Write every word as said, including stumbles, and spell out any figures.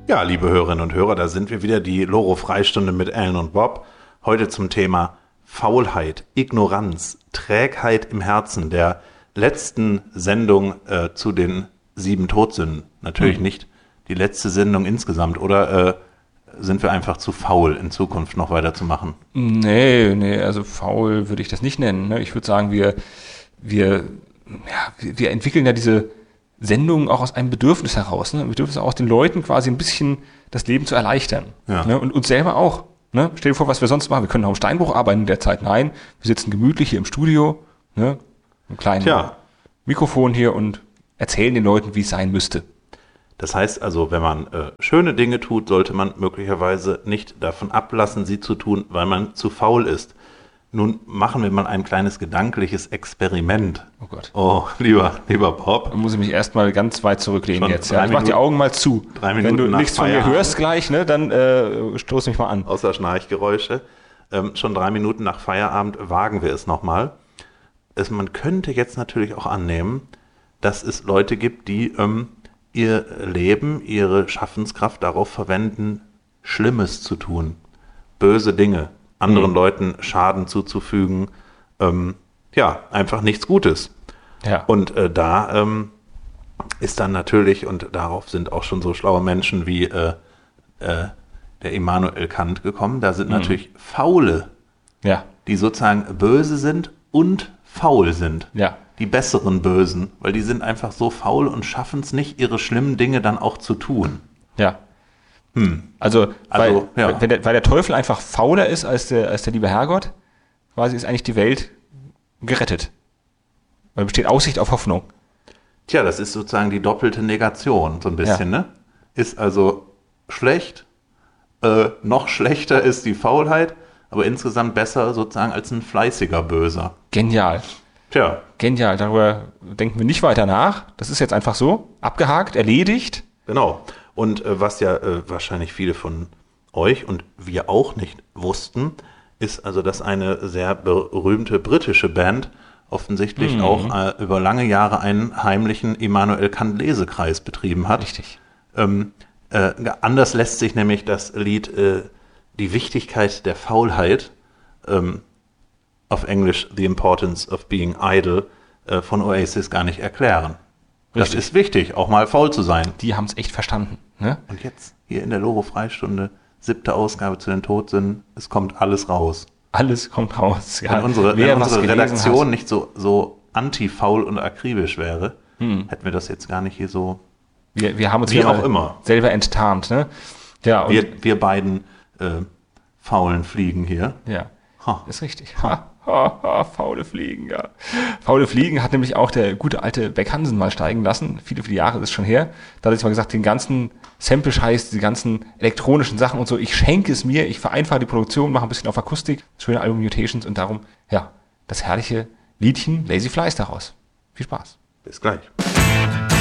Ja, liebe Hörerinnen und Hörer, da sind wir wieder, die Loro-Freistunde mit Alan und Bob. Heute zum Thema Faulheit, Ignoranz, Trägheit im Herzen, der letzten Sendung äh, zu den sieben Todsünden. Natürlich hm. nicht die letzte Sendung insgesamt, oder äh, sind wir einfach zu faul, in Zukunft noch weiterzumachen? Nee, nee, also faul würde ich das nicht nennen. Ne? Ich würde sagen, wir, wir, ja, wir entwickeln ja diese Sendungen auch aus einem Bedürfnis heraus. Ne? Ein Bedürfnis auch, den Leuten quasi ein bisschen das Leben zu erleichtern. Ja. Ne? Und uns selber auch. Ne? Stell dir vor, was wir sonst machen. Wir können auch im Steinbruch arbeiten in der Zeit. Nein, wir sitzen gemütlich hier im Studio, ne? Ein kleines Tja. Mikrofon hier und erzählen den Leuten, wie es sein müsste. Das heißt also, wenn man äh, schöne Dinge tut, sollte man möglicherweise nicht davon ablassen, sie zu tun, weil man zu faul ist. Nun machen wir mal ein kleines gedankliches Experiment. Oh Gott. Oh, lieber, lieber Bob. Da muss ich mich erstmal ganz weit zurücklehnen Schon jetzt. Ja. Ich mach Minuten, die Augen mal zu. Drei Minuten Wenn du nach nichts von mir Feierabend. hörst gleich, ne, dann äh, stoß mich mal an. Außer Schnarchgeräusche. Ähm, schon drei Minuten nach Feierabend wagen wir es nochmal. Es, man könnte jetzt natürlich auch annehmen, dass es Leute gibt, die ähm, ihr Leben, ihre Schaffenskraft darauf verwenden, Schlimmes zu tun, böse Dinge, anderen mhm. Leuten Schaden zuzufügen, ähm, ja, einfach nichts Gutes. Ja. Und äh, da ähm, ist dann natürlich, und darauf sind auch schon so schlaue Menschen wie äh, äh, der Immanuel Kant gekommen, da sind mhm. natürlich Faule, ja. die sozusagen böse sind und faul sind. Ja. Die besseren Bösen, weil die sind einfach so faul und schaffen es nicht, ihre schlimmen Dinge dann auch zu tun. Ja. Hm. Also, Also, weil, ja. wenn der, weil der Teufel einfach fauler ist als der, als der liebe Herrgott, quasi ist eigentlich die Welt gerettet. Weil besteht Aussicht auf Hoffnung. Tja, das ist sozusagen die doppelte Negation, so ein bisschen, Ja. ne? Ist also schlecht, äh, noch schlechter ist die Faulheit, aber insgesamt besser sozusagen als ein fleißiger Böser. Genial. Tja. Genial. Darüber denken wir nicht weiter nach. Das ist jetzt einfach so. Abgehakt, erledigt. Genau. Und äh, was ja äh, wahrscheinlich viele von euch und wir auch nicht wussten, ist also, dass eine sehr berühmte britische Band offensichtlich Mhm. auch äh, über lange Jahre einen heimlichen Immanuel Kant Lesekreis betrieben hat. Richtig. Ähm, äh, anders lässt sich nämlich das Lied äh, Die Wichtigkeit der Faulheit, ähm, auf Englisch The Importance of Being Idle, äh, von Oasis gar nicht erklären. Das Richtig. ist wichtig, auch mal faul zu sein. Die haben es echt verstanden. Ne? Und jetzt, hier in der Loro-Freistunde, siebte Ausgabe zu den Todsünden, es kommt alles raus. Alles kommt raus. Ja. Wenn unsere, Wer wenn was unsere gelesen Redaktion hat. nicht so, so anti-faul und akribisch wäre, Hm. hätten wir das jetzt gar nicht hier so, Wir, wir haben uns Wie hier auch mal immer. selber enttarnt. Ne? Ja, und, wir, wir beiden äh, faulen Fliegen hier. ja. Ha. Ist richtig. Ha, ha, ha, faule Fliegen, ja. Faule Fliegen hat nämlich auch der gute alte Beck Hansen mal steigen lassen. Viele, viele Jahre ist schon her. Da hat er sich mal gesagt, den ganzen Sample-Scheiß, die ganzen elektronischen Sachen und so, ich schenke es mir, ich vereinfache die Produktion, mache ein bisschen auf Akustik, schöne Album Mutations und darum, ja, das herrliche Liedchen Lazy Flies daraus. Viel Spaß. Bis gleich.